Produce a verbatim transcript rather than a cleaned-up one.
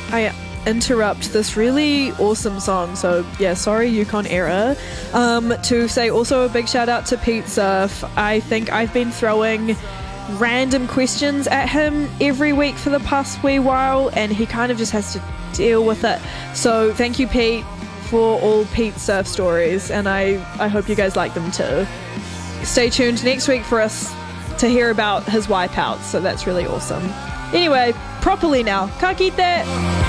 I interrupt this really awesome song, so yeah, sorry Yukon era, um, to say also a big shout out to Pete Surf. I think I've been throwing random questions at him every week for the past wee while, and he kind of just has to deal with it. So thank you, Pete, for all Pete Surf stories, and I, I hope you guys like them too. Stay tuned next week for us to hear about his wipeouts, so that's really awesome. Anyway, properly now, ka kite!